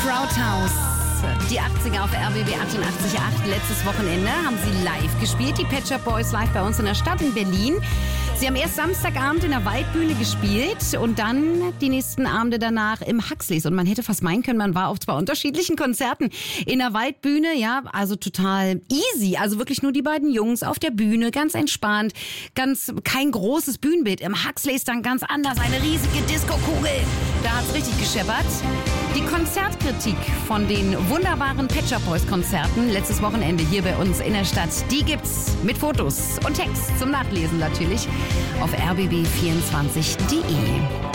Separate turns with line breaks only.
Crowdhouse. Die 80er auf RBB 88.8. Letztes Wochenende haben sie live gespielt. Die Pet Shop Boys live bei uns in der Stadt in Berlin. Sie haben erst Samstagabend in der Waldbühne gespielt und dann die nächsten Abende danach im Huxleys. Und man hätte fast meinen können, man war auf 2 unterschiedlichen Konzerten. In der Waldbühne, ja, also total easy. Also wirklich nur die beiden Jungs auf der Bühne, ganz entspannt. Kein großes Bühnenbild. Im Huxleys dann ganz anders, eine riesige Disco-Kugel. Da hat's richtig gescheppert. Die Konzertkritik von den wunderbaren Pet Shop Boys Konzerten letztes Wochenende hier bei uns in der Stadt, die gibt's mit Fotos und Text zum Nachlesen natürlich auf rbb24.de.